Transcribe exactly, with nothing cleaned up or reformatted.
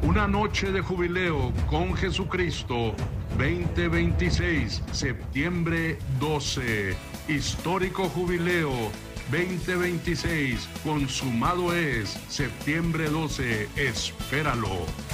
Una noche de jubileo con Jesucristo, veinte veintiséis, septiembre doce. Histórico jubileo, veinte veintiséis, consumado es, septiembre doce. Espéralo.